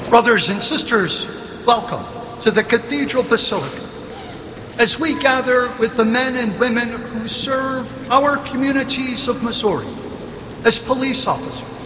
Brothers and sisters, welcome to the Cathedral Basilica. As we gather with the men and women who serve our communities of Missouri as police officers,